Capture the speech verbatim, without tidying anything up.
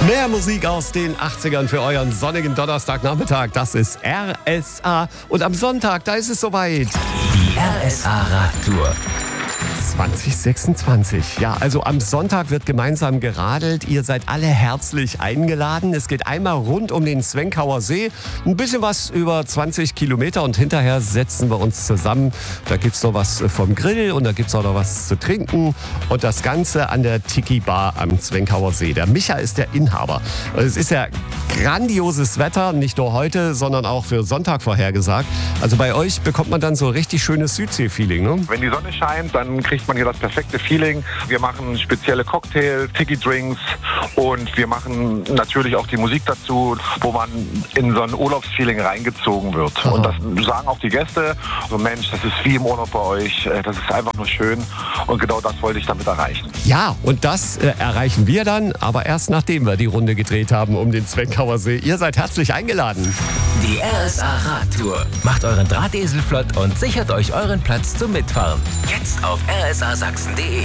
Mehr Musik aus den achtzigern für euren sonnigen Donnerstagnachmittag. Das ist R S A. Und am Sonntag, da ist es soweit. Die R S A-Radtour. zwanzig sechsundzwanzig. Ja, also am Sonntag wird gemeinsam geradelt. Ihr seid alle herzlich eingeladen. Es geht einmal rund um den Zwenkauer See. Ein bisschen was über zwanzig Kilometer und hinterher setzen wir uns zusammen. Da gibt's noch was vom Grill und da gibt's auch noch was zu trinken. Und das Ganze an der Tiki Bar am Zwenkauer See. Der Micha ist der Inhaber. Es ist ja grandioses Wetter, nicht nur heute, sondern auch für Sonntag vorhergesagt. Also bei euch bekommt man dann so richtig schönes Südsee-Feeling, ne? Wenn die Sonne scheint, dann kriegt man hier das perfekte Feeling. Wir machen spezielle Cocktails, Tiki-Drinks und wir machen natürlich auch die Musik dazu, wo man in so ein Urlaubsfeeling reingezogen wird. Aha. Und das sagen auch die Gäste. So, Mensch, das ist wie im Urlaub bei euch. Das ist einfach nur schön. Und genau das wollte ich damit erreichen. Ja, und das äh, erreichen wir dann, aber erst nachdem wir die Runde gedreht haben um den Zwenkauer See. Ihr seid herzlich eingeladen. Die R S A-Radtour. Macht euren Drahtesel flott und sichert euch euren Platz zum Mitfahren. Jetzt auf r s a sachsen punkt de.